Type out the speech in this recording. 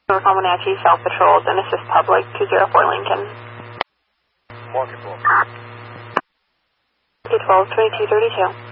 North Wenatchee, South Patrol, Genesis Public, 204 Lincoln. More control. 212, 2232.